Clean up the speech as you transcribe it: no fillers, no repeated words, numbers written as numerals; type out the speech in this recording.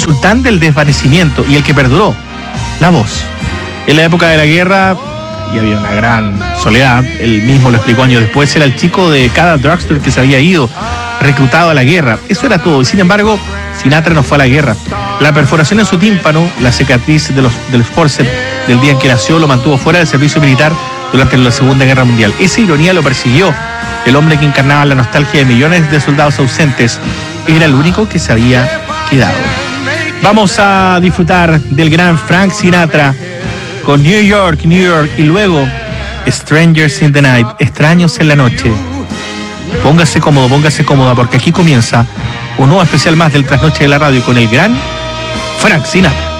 sultán del desvanecimiento y el que perduró, la voz. En la época de la guerra, y había una gran soledad, él mismo lo explicó años después, era el chico de cada drugstore que se había ido, reclutado a la guerra. Eso era todo, y sin embargo, Sinatra no fue a la guerra. La perforación en su tímpano, la cicatriz de los forceps del día en que nació, lo mantuvo fuera del servicio militar durante la Segunda Guerra Mundial. Esa ironía lo persiguió. El hombre que encarnaba la nostalgia de millones de soldados ausentes era el único que se había quedado. Vamos a disfrutar del gran Frank Sinatra con New York, y luego Strangers in the Night, extraños en la noche. Póngase cómodo, póngase cómoda, porque aquí comienza un nuevo especial más del Trasnoche de la Radio con el gran Frank Sinatra.